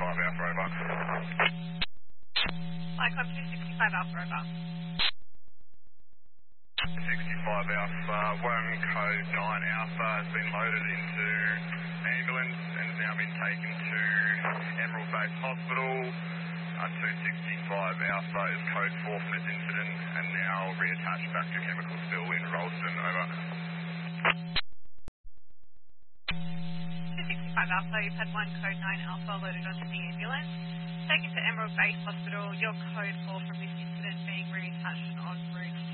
Alpha, over. Hi, code 265 Alpha, over. 65 Alpha, 1 code 9 Alpha has been loaded into ambulance and has now been taken to Emerald Base Hospital. 265 Alpha is code 4 from this incident and now reattached back to chemical spill in Rolleston, over. 265 Alpha, you've had 1 code 9 Alpha loaded onto the ambulance. Taken to Emerald Base Hospital, your code 4 from this incident being reattached and en route